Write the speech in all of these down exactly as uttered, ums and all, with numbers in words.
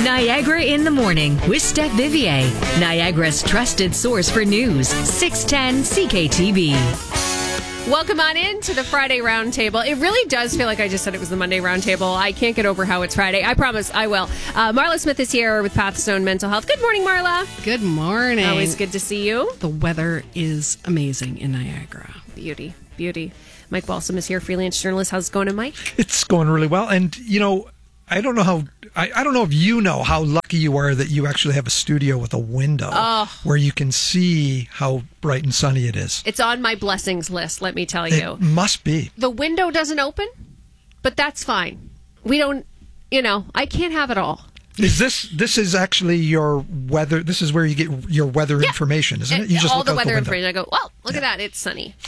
Niagara in the Morning with Steph Vivier, Niagara's trusted source for news, six ten C K T B. Welcome on in to the Friday Roundtable. It really does feel like I just said it was the Monday Roundtable. I can't get over how it's Friday. I promise I will. Uh, Marla Smith is here with Pathstone Mental Health. Good morning, Marla. Good morning. Always good to see you. The weather is amazing in Niagara. Beauty, beauty. Mike Balsam is here, freelance journalist. How's it going, Mike? It's going really well. And, you know, I don't know how, I, I don't know if you know how lucky you are that you actually have a studio with a window oh. where you can see how bright and sunny it is. It's on my blessings list, let me tell you. It must be. The window doesn't open, but that's fine. We don't, you know, I can't have it all. Is this, this is actually your weather, this is where you get your weather yeah. information, isn't it? it? You just all look the out weather the window. information. I go, well, look yeah. at that, it's sunny.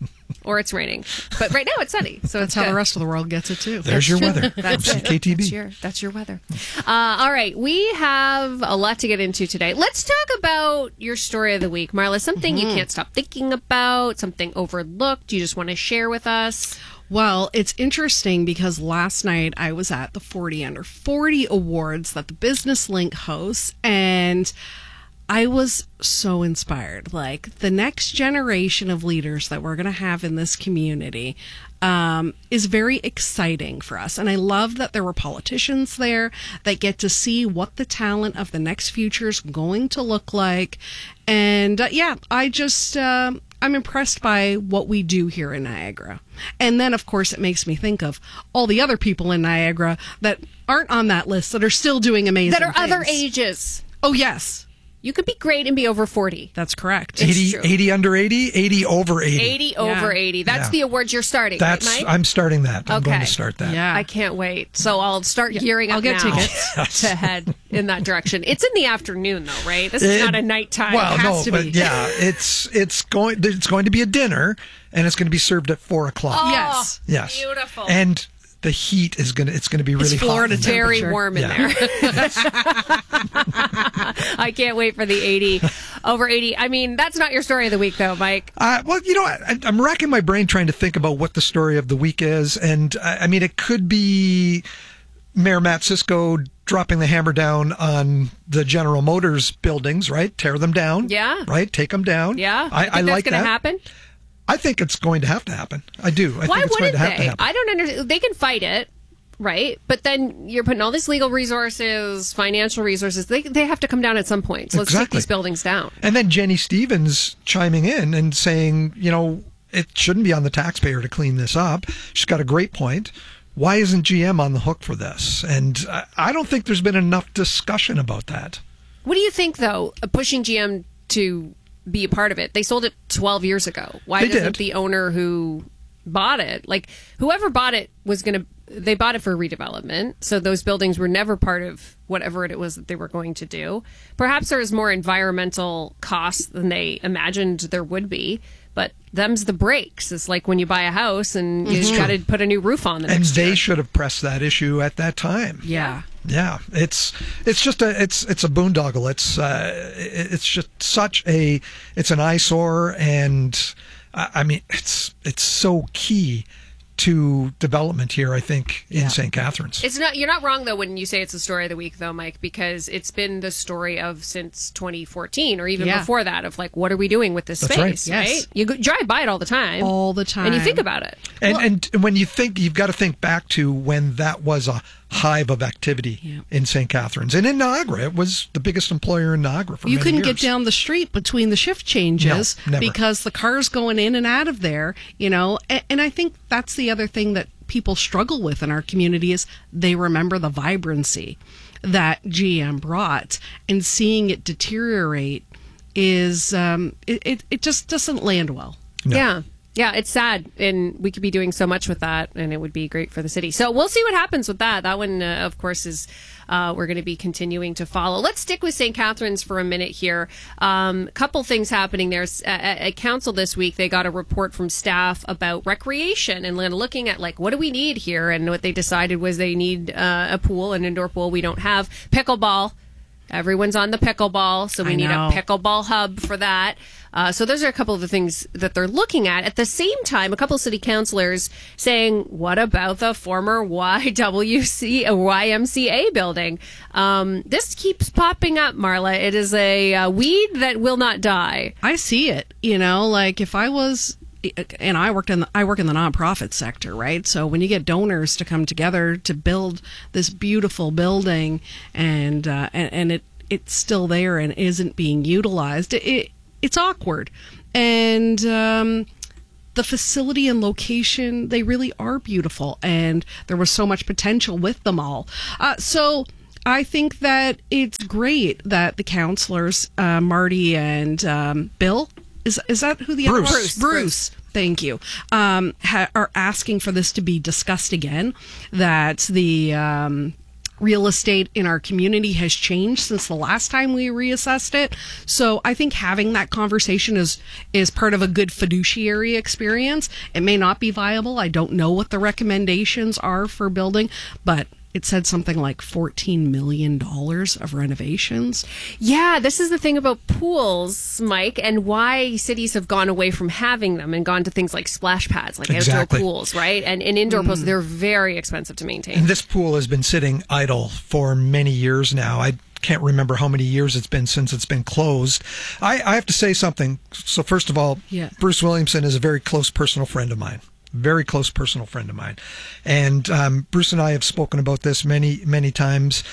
Or it's raining. But right now it's sunny. So that's it's how good. the rest of the world gets it too. There's your weather. That's C K T B. That's your, that's your weather. Uh, all right. We have a lot to get into today. Let's talk about your story of the week, Marla. Something mm-hmm. you can't stop thinking about, something overlooked you just want to share with us. Well, it's interesting because last night I was at the forty under forty awards that the Business Link hosts, and I was so inspired. Like, the next generation of leaders that we're going to have in this community um, is very exciting for us. And I love that there were politicians there that get to see what the talent of the next future is going to look like. And uh, yeah, I just, uh, I'm impressed by what we do here in Niagara. And then, of course, it makes me think of all the other people in Niagara that aren't on that list that are still doing amazing That are things. other ages. Oh, yes. You could be great and be over forty. That's correct. eighty, eighty under eighty, eighty over eighty. eighty over yeah. eighty. That's yeah. the award you're starting, That's, right, Mike? I'm starting that. I'm okay. going to start that. Yeah. I can't wait. So I'll start gearing up I'll get now tickets. to head in that direction. It's in the afternoon, though, right? This is It- not a nighttime. Well, it has no, to but be. yeah, it's it's going it's going to be a dinner, and it's going to be served at four o'clock. Oh, Yes. Yes, beautiful. And the heat is going to it's going to be really Florida hot. in Very temperature. warm in Yeah. there. I can't wait for the eighty over eighty. I mean, that's not your story of the week, though, Mike. Uh, well, you know, I, I'm racking my brain trying to think about what the story of the week is, and I, I mean, it could be Mayor Matt Cisco dropping the hammer down on the General Motors buildings, right? Tear them down, Yeah. right? Take them down. Yeah. I, You think I that's like going to that. happen? I think it's going to have to happen. I do. I Why think it's going wouldn't to have to they? happen. I don't understand. They can fight it, right? But then you're putting all these legal resources, financial resources. They they have to come down at some point. So let's take Exactly. these buildings down. And then Jenny Stevens chiming in and saying, you know, it shouldn't be on the taxpayer to clean this up. She's got a great point. Why isn't G M on the hook for this? And I- I don't think there's been enough discussion about that. What do you think, though, of pushing G M to be a part of it? They sold it twelve years ago. Why They doesn't did. the owner who bought it, like whoever bought it was going to, they bought it for redevelopment. So those buildings were never part of whatever it was that they were going to do. Perhaps there is more environmental costs than they imagined there would be. But them's the breaks. It's like when you buy a house and you got to put a new roof on the And next they year. should have pressed that issue at that time. Yeah. Yeah, it's it's just a it's it's a boondoggle. It's uh, it's just such a it's an eyesore, and I I mean it's it's so key to development here, I think, in Yeah. Saint Catharines. It's not. You're not wrong though when you say it's the story of the week, though, Mike, because it's been the story of since twenty fourteen or even Yeah. before that. Of like, what are we doing with this That's space? right. Yes. You go, drive by it all the time, All the time. and you think about it. And and when you think, you've got to think back to when that was a hive of activity Yeah. in Saint Catharines. And in Niagara, it was the biggest employer in Niagara for You many couldn't years. get down the street between the shift changes No, never. because the cars going in and out of there, you know. And, and I think that's the other thing that people struggle with in our community is they remember the vibrancy that G M brought, and seeing it deteriorate is um, it, it it just doesn't land well. No. Yeah. Yeah, it's sad, and we could be doing so much with that, and it would be great for the city. So we'll see what happens with that. That one, uh, of course, is uh, we're going to be continuing to follow. Let's stick with Saint Catharines for a minute here. A um, couple things happening there. At, at council this week, they got a report from staff about recreation and looking at, like, what do we need here? And what they decided was they need uh, a pool, an indoor pool we don't have. Pickleball. Everyone's on the pickleball, so we I need know. a pickleball hub for that. Uh, so those are a couple of the things that they're looking at. At the same time, a couple of city councilors saying, what about the former Y W C A, Y M C A building? Um, this keeps popping up, Marla. It is a uh, weed that will not die. I see it. You know, like if I was, and I worked in the, I work in the nonprofit sector, right? So when you get donors to come together to build this beautiful building, and uh, and, and it it's still there and isn't being utilized, it, it it's awkward. And um, the facility and location, they really are beautiful, and there was so much potential with them all. Uh, so. I think that it's great that the counselors, uh, Marty and um, Bill, is is that who the Bruce. other Bruce. Bruce. Thank you. Um, ha- are asking for this to be discussed again. That the um, real estate in our community has changed since the last time we reassessed it. So I think having that conversation is is part of a good fiduciary experience. It may not be viable. I don't know what the recommendations are for building, but it said something like fourteen million dollars of renovations. Yeah, this is the thing about pools, Mike, and why cities have gone away from having them and gone to things like splash pads, like Exactly. outdoor pools, right? And, and indoor pools, they're very expensive to maintain. And this pool has been sitting idle for many years now. I can't remember how many years it's been since it's been closed. I, I have to say something. So first of all, Yeah. Bruce Williamson is a very close personal friend of mine. Very close personal friend of mine. And um, Bruce and I have spoken about this many, many times.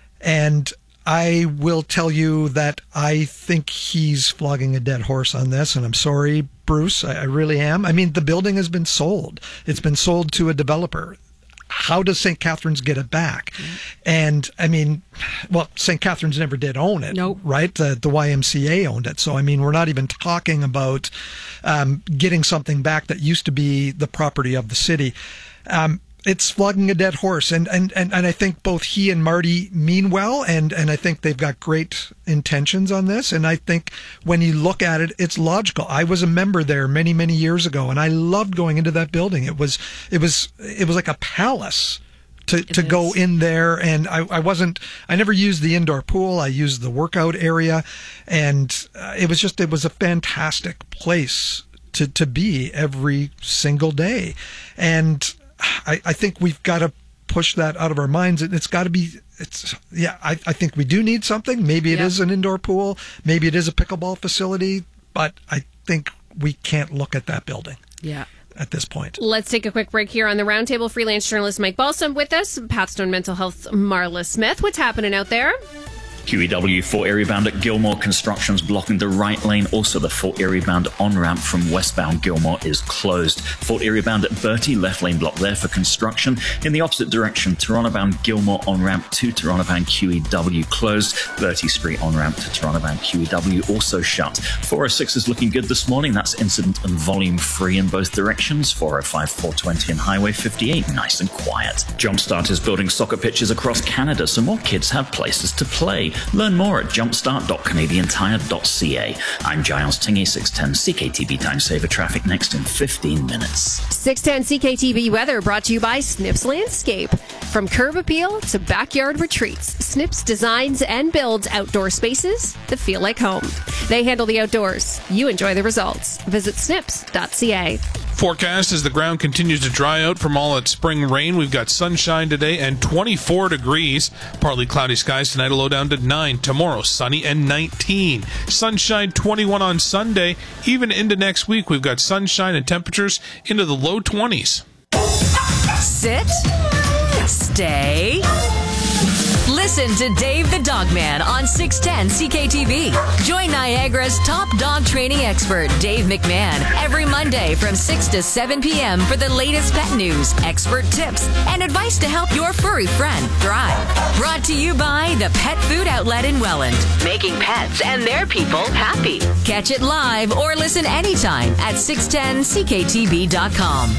And I will tell you that I think he's flogging a dead horse on this. And I'm sorry, Bruce. I, I really am. I mean, the building has been sold. It's been sold to a developer. How does Saint Catharines get it back? And I mean, well, Saint Catharines never did own it, Nope. right? The, the Y M C A owned it. So, I mean, we're not even talking about um, getting something back that used to be the property of the city. Um, it's flogging a dead horse. And, and, and, and I think both he and Marty mean well, and, and I think they've got great intentions on this. And I think when you look at it, it's logical. I was a member there many, many years ago, and I loved going into that building. It was, it was, it was like a palace to, to go in there. And I, I wasn't, I never used the indoor pool. I used the workout area, and uh, it was just, it was a fantastic place to, to be every single day. And I, I think we've got to push that out of our minds. It's got to be, it's, yeah, I, I think we do need something. Maybe it Yeah. is an indoor pool. Maybe it is a pickleball facility, but I think we can't look at that building Yeah. at this point. Let's take a quick break here on the Roundtable. Freelance journalist Mike Balsam with us, Pathstone Mental Health Marla Smith. What's happening out there? Q E W Fort Erie bound at Gilmore Construction's blocking the right lane. Also, the Fort Erie bound on-ramp from westbound Gilmore is closed. Fort Erie bound at Bertie, left lane block there for construction. In the opposite direction, Toronto bound Gilmore on-ramp to Toronto bound Q E W closed. Bertie Street on-ramp to Toronto bound Q E W also shut. four oh six is looking good this morning. That's incident and volume free in both directions. four oh five, four twenty and Highway fifty-eight, nice and quiet. Jumpstart is building soccer pitches across Canada so more kids have places to play. Learn more at jumpstart dot canadian tire dot c a. I'm Giles Tingy, six ten C K T B Time Saver. Traffic next in fifteen minutes. six ten C K T B weather brought to you by Snips Landscape. From curb appeal to backyard retreats, Snips designs and builds outdoor spaces that feel like home. They handle the outdoors. You enjoy the results. Visit snips dot c a. Forecast as the ground continues to dry out from all its spring rain. We've got sunshine today and twenty-four degrees. Partly cloudy skies tonight, a low down to nine. Tomorrow, sunny and nineteen. Sunshine twenty-one on Sunday. Even into next week, we've got sunshine and temperatures into the low twenties. Sit. Stay. Listen to Dave the Dogman on six ten C K T V. Join Niagara's top dog training expert, Dave McMahon, every Monday from six to seven p.m. for the latest pet news, expert tips, and advice to help your furry friend thrive. Brought to you by the Pet Food Outlet in Welland, making pets and their people happy. Catch it live or listen anytime at six ten C K T B dot com.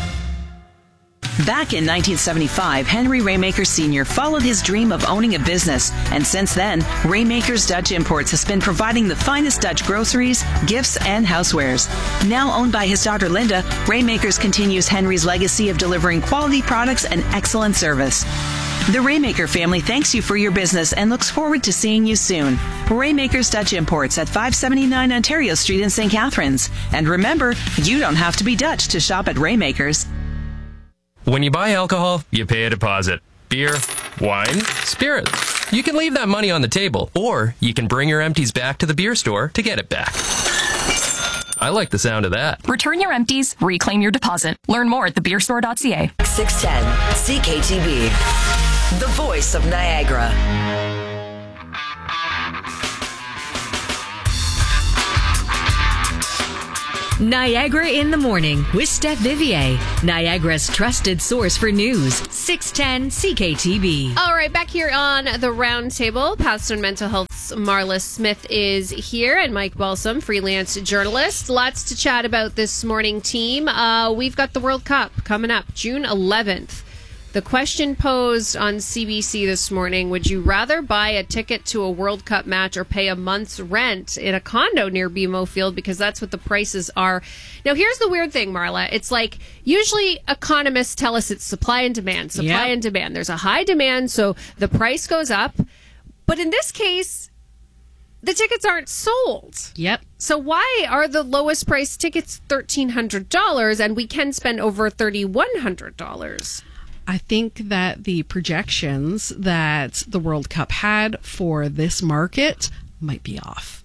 Back in nineteen seventy-five, Henry Raymaker Senior followed his dream of owning a business, and since then, Raymaker's Dutch Imports has been providing the finest Dutch groceries, gifts, and housewares. Now owned by his daughter Linda, Raymakers continues Henry's legacy of delivering quality products and excellent service. The Raymaker family thanks you for your business and looks forward to seeing you soon. Raymaker's Dutch Imports at five seventy-nine Ontario Street in Saint Catharines. And remember, you don't have to be Dutch to shop at Raymaker's. When you buy alcohol, you pay a deposit. Beer, wine, spirits. You can leave that money on the table, or you can bring your empties back to the beer store to get it back. I like the sound of that. Return your empties, reclaim your deposit. Learn more at the beer store dot c a. six ten C K T V, the voice of Niagara. Niagara in the Morning with Steph Vivier, Niagara's trusted source for news. six ten C K T V. All right, back here on the round table, Pathstone Mental Health's Marla Smith is here, and Mike Balsam, freelance journalist. Lots to chat about this morning, team. Uh, we've got the World Cup coming up June eleventh. The question posed on C B C this morning, would you rather buy a ticket to a World Cup match or pay a month's rent in a condo near B M O Field? Because that's what the prices are. Now, here's the weird thing, Marla. It's like, usually economists tell us it's supply and demand, supply Yep. and demand. There's a high demand, so the price goes up. But in this case, the tickets aren't sold. Yep. So why are the lowest price tickets thirteen hundred dollars and we can spend over thirty-one hundred dollars? I think that the projections that the World Cup had for this market might be off.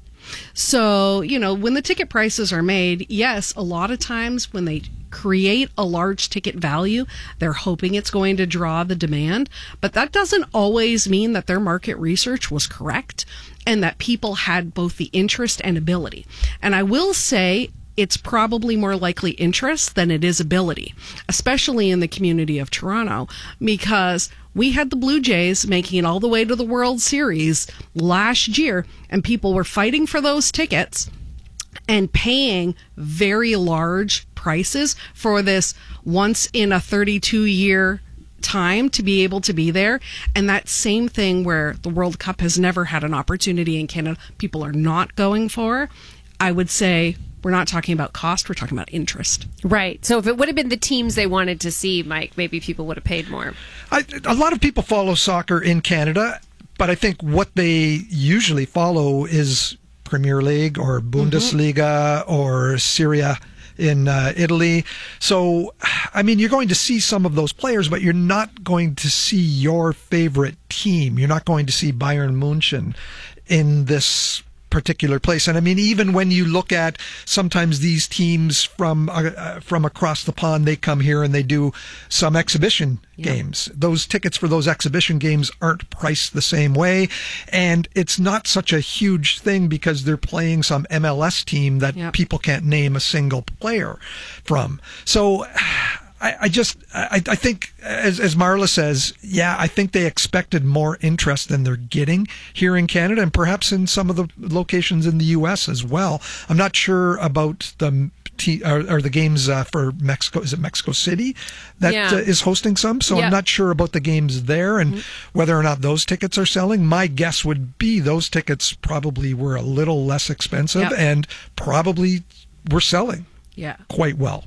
So, you know, when the ticket prices are made, yes, a lot of times when they create a large ticket value, they're hoping it's going to draw the demand, but that doesn't always mean that their market research was correct and that people had both the interest and ability. And I will say, it's probably more likely interest than it is ability, especially in the community of Toronto, because we had the Blue Jays making it all the way to the World Series last year, and people were fighting for those tickets and paying very large prices for this once in a thirty-two year time to be able to be there. And that same thing where the World Cup has never had an opportunity in Canada, people are not going for. I would say, we're not talking about cost, we're talking about interest. Right. So if it would have been the teams they wanted to see, Mike, maybe people would have paid more. I, a lot of people follow soccer in Canada, but I think what they usually follow is Premier League or Bundesliga mm-hmm. or Serie A in uh, Italy. So, I mean, you're going to see some of those players, but you're not going to see your favorite team. You're not going to see Bayern München in this particular place. And I mean, even when you look at sometimes these teams from uh, from across the pond, they come here and they do some exhibition yeah. games. Those tickets for those exhibition games aren't priced the same way. And it's not such a huge thing because they're playing some M L S team that yeah. people can't name a single player from. So I, I just, I, I think, as, as Marla says, yeah, I think they expected more interest than they're getting here in Canada and perhaps in some of the locations in the U S as well. I'm not sure about the t- or, or the games uh, for Mexico. Is it Mexico City that yeah. uh, is hosting some? So yeah. I'm not sure about the games there and mm-hmm. whether or not those tickets are selling. My guess would be those tickets probably were a little less expensive yep. and probably were selling yeah. Yeah, quite well.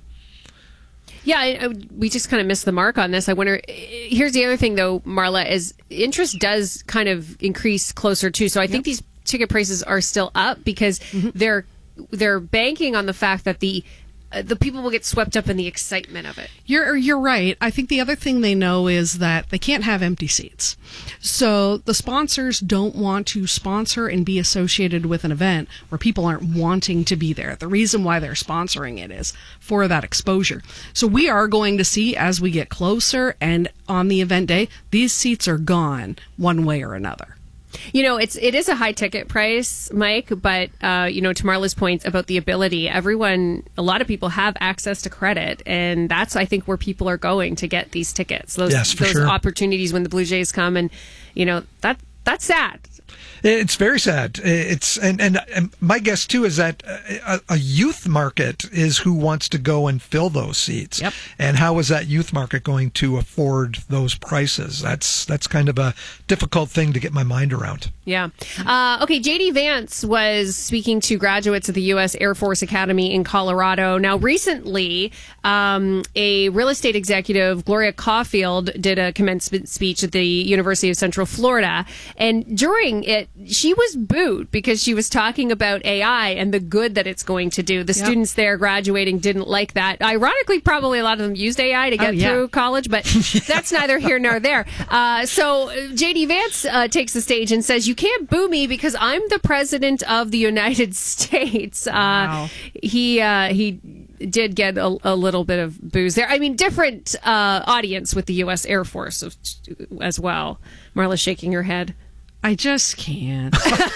I, I, we just kind of missed the mark on this. I wonder, here's the other thing, though, Marla, is interest does kind of increase closer, too. So I yep. think these ticket prices are still up because mm-hmm. they're they're banking on the fact that the uh, the people will get swept up in the excitement of it. You're you're right. I think the other thing they know is that they can't have empty seats. So the sponsors don't want to sponsor and be associated with an event where people aren't wanting to be there. The reason why they're sponsoring it is for that exposure. So we are going to see as we get closer and on the event day, these seats are gone one way or another. You know, it's it is a high ticket price, Mike, but, uh, you know, to Marla's point about the ability, everyone, a lot of people have access to credit, and that's, I think, where people are going to get these tickets. Those, yes, for those sure. opportunities when the Blue Jays come, and, you know, that That's sad. It's very sad. It's and, and and my guess too is that a, a youth market is who wants to go and fill those seats. Yep. And how is that youth market going to afford those prices? That's that's kind of a difficult thing to get my mind around. Yeah. Uh, okay. J D Vance was speaking to graduates at the U S Air Force Academy in Colorado. Now, recently, um, a real estate executive, Gloria Caulfield, did a commencement speech at the University of Central Florida, and during it, she was booed because she was talking about A I and the good that it's going to do. The Yep. students there graduating didn't like that. Ironically, probably a lot of them used A I to get Oh, yeah. through college, but that's neither here nor there. Uh, so J D Vance uh, takes the stage and says, "You can't boo me because I'm the president of the United States." Uh, Wow. He uh, he did get a, a little bit of boos there. I mean, different uh, audience with the U S Air Force of, as well. Marla's shaking her head. I just can't.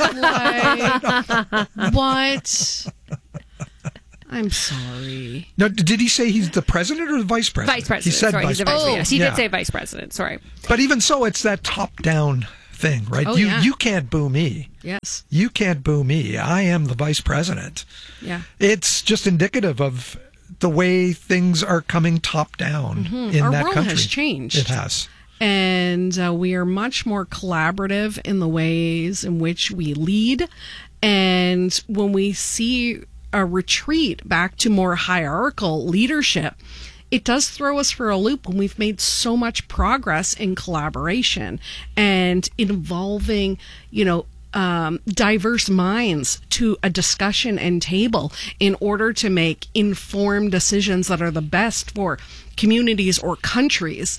Like, what? I'm sorry. Now, did he say he's the president or the vice president? Vice president. He said Sorry, vice he's the vice president. president. Yes, he Yeah. did say vice president. Sorry. But even so, it's that top-down thing, right? Oh, you yeah. you can't boo me. Yes. You can't boo me. I am the vice president. Yeah. It's just indicative of the way things are coming top down in Mm-hmm. Our that world country. has changed. It has. And uh, we are much more collaborative in the ways in which we lead. And when we see a retreat back to more hierarchical leadership, it does throw us for a loop when we've made so much progress in collaboration and involving, you know, um, diverse minds to a discussion and table in order to make informed decisions that are the best for communities or countries.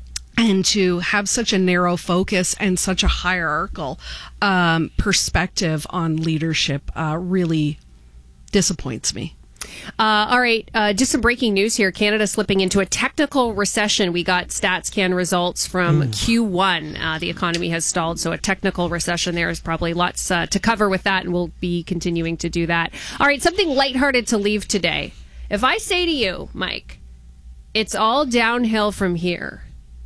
And to have such a narrow focus and such a hierarchical um, perspective on leadership uh, really disappoints me. Uh, all right, uh, just some breaking news here. Canada slipping into a technical recession. We got StatsCan results from Q one. Uh, the economy has stalled, so a technical recession there is probably lots uh, to cover with that, and we'll be continuing to do that. All right, something lighthearted to leave today. If I say to you, Mike, it's all downhill from here,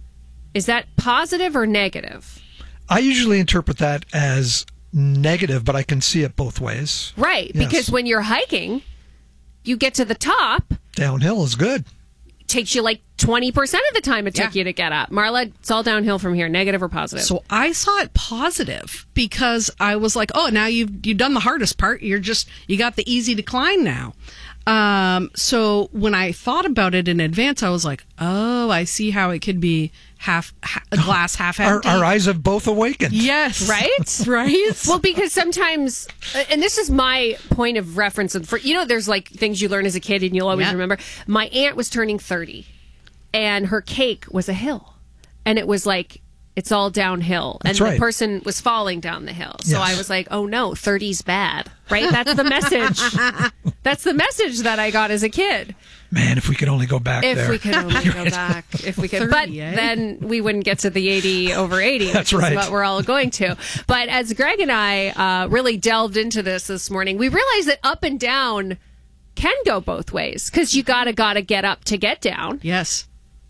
is that positive or negative? I usually interpret that as negative, but I can see it both ways. Right, Yes. because when you're hiking, you get to the top, Downhill is good. takes you like twenty percent of the time it took Yeah. you to get up. Marla, it's all downhill from here, negative or positive? So I saw it positive because I was like, oh, now you've you've done the hardest part. You're just you got the easy decline now. Um, so when I thought about it in advance, I was like, oh, I see how it could be half ha- a glass half Our, empty. our eyes have both awakened. Yes. Right? Right? Well, because sometimes, and this is my point of reference, and for you know, there's like things you learn as a kid and you'll always Yeah. remember. My aunt was turning thirty, and her cake was a hill, and it was like, it's all downhill. That's and right. the person was falling down the hill. So Yes. I was like, oh no, thirty's bad. Right? That's the message. That's the message that I got as a kid. Man, if we could only go back If there. we could only go back. If we could. thirty, But eh? then we wouldn't get to the eighty over eighty, which That's is right. what we're all going to. But as Greg and I uh, really delved into this this morning, we realized that up and down can go both ways because you gotta gotta get up to get down, Yes.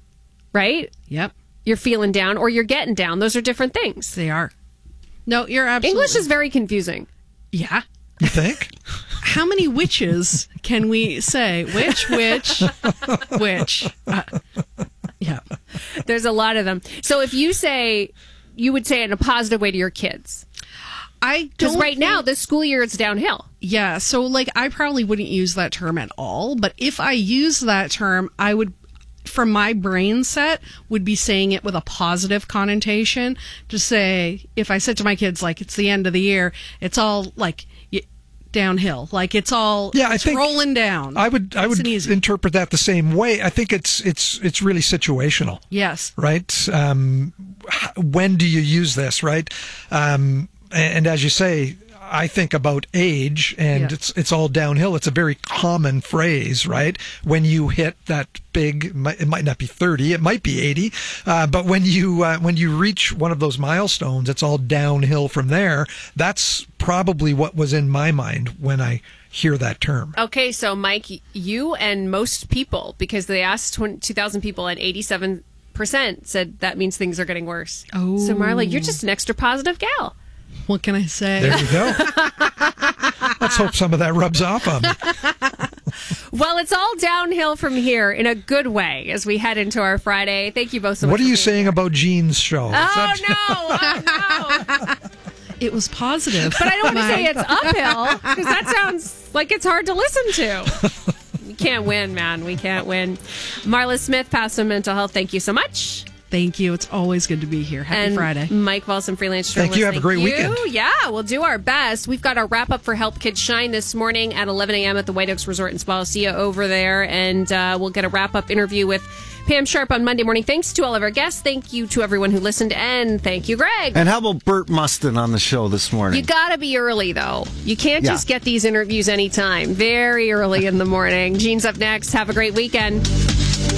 right? Yep. You're feeling down or you're getting down. Those are different things. They are. No, you're absolutely. English is very confusing. Yeah. You think? How many witches can we say? Which, which, which? Uh, yeah. There's a lot of them. So if you say, you would say it in a positive way to your kids. I Because don't right now, think- this school year, it's downhill. Yeah, so like I probably wouldn't use that term at all, but if I use that term, I would, from my brain set, would be saying it with a positive connotation. To say, if I said to my kids, like, it's the end of the year, it's all like y- downhill, like it's all Yeah, I it's think rolling down. I would I Nice would and easy. interpret that the same way. I think it's it's it's really situational. Yes. Right? Um, h- when do you use this, right? Um, and, and as you say, I think about age, and Yeah. it's it's all downhill. It's a very common phrase, right? When you hit that big, it might not be thirty, it might be eighty, uh, but when you uh, when you reach one of those milestones, it's all downhill from there. That's probably what was in my mind when I hear that term. Okay, so Mike, you and most people, because they asked two thousand people and eighty-seven percent said that means things are getting worse. Oh. So Marla, you're just an extra positive gal. What can I say? There you go. Let's hope some of that rubs off on me. Well, it's all downhill from here in a good way as we head into our Friday. Thank you both so much. What are for you being saying here. about Jean's show? Oh, Is that- no. Oh, no. It was positive. But I don't want to say it's uphill because that sounds like it's hard to listen to. We can't win, man. We can't win. Marla Smith, Paso Mental Health, thank you so much. Thank you. It's always good to be here. Happy and Friday. Mike Wilson, freelance Thank journalist. you. Have a great you. weekend. Yeah, we'll do our best. We've got our wrap up for Help Kids Shine this morning at eleven a.m. at the White Oaks Resort and Spa. I'll see you over there, and uh, we'll get a wrap up interview with Pam Sharp on Monday morning. Thanks to all of our guests. Thank you to everyone who listened, and thank you, Greg. And how about Burt Mustin on the show this morning? You gotta be early, though. You can't Yeah. just get these interviews anytime. Very early in the morning. Gene's up next. Have a great weekend.